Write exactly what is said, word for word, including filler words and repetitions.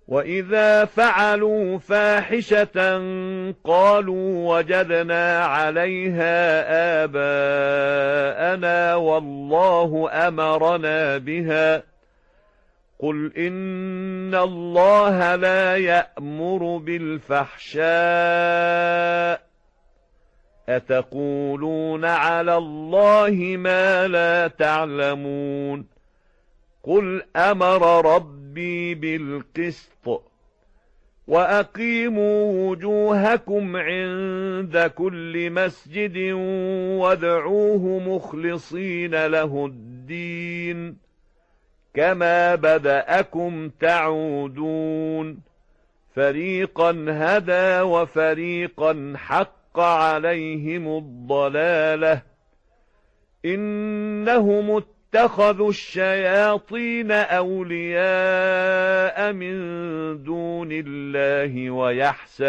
وَإِذَا فَعَلُوا فَاحِشَةً قَالُوا وَجَدْنَا عَلَيْهَا آبَاءَنَا وَاللَّهُ أَمَرَنَا بِهَا قُلْ إِنَّ اللَّهَ لَا يَأْمُرُ بِالْفَحْشَاءِ أَتَقُولُونَ عَلَى اللَّهِ مَا لَا تَعْلَمُونَ قُلْ أَمَرَ رَبِّي بِالْقِسْطِ وَأَقِيمُوا وُجُوهَكُمْ عِندَ كُلِّ مَسْجِدٍ وَادْعُوهُ مُخْلِصِينَ لَهُ الدِّينَ كَمَا بَدَأَكُمْ تَعُودُونَ فَرِيقًا هَدَى وَفَرِيقًا حَقَّ عَلَيْهِمُ الضَّلَالَةُ إِنَّهُمُ اتَّخَذُوا الشَّيَاطِينَ أَوْلِيَاءَ مِن دُونِ اللَّهِ وَيَحْسَبُونَ